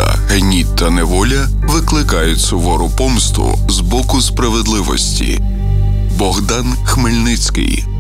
Кривда, гніт та неволя викликають сувору помсту з боку справедливості. Богдан Хмельницький.